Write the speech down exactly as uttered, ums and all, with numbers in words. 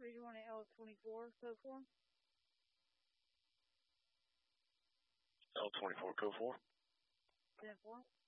or you want an L twenty-four code form? L twenty-four code four. ten four.